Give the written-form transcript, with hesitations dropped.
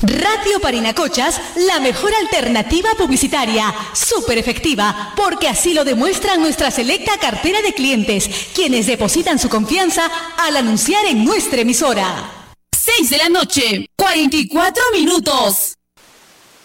Radio Parinacochas, la mejor alternativa publicitaria, súper efectiva, porque así lo demuestran nuestra selecta cartera de clientes, quienes depositan su confianza al anunciar en nuestra emisora. 6 de la noche, 44 minutos.